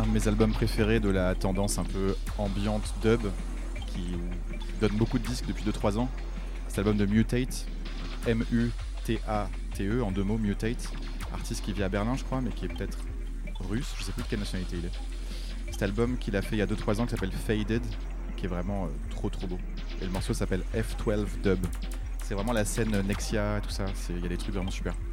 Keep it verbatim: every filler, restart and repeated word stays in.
un de mes albums préférés de la tendance un peu ambiante dub qui donne beaucoup de disques depuis deux trois ans. Cet album de Mutate, M U T A T E en deux mots, Mutate, artiste qui vit à Berlin je crois mais qui est peut-être russe, je sais plus de quelle nationalité il est. Cet album qu'il a fait il y a deux trois ans qui s'appelle Faded, qui est vraiment euh, trop trop beau. Et le morceau s'appelle F douze Dub. C'est vraiment la scène Nexia, tout ça, il y a des trucs vraiment super.